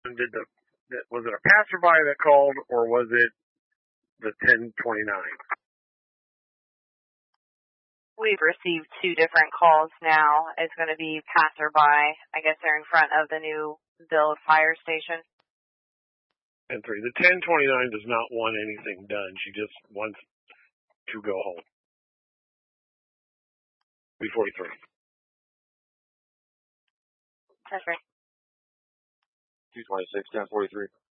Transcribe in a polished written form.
was it a passerby that called, or was it the 1029? We've received two different calls now. It's going to be passerby. I guess they're in front of the new build fire station. 10-3. The 1029 does not want anything done. She just wants to go home. 343. That's right. 226, 1043.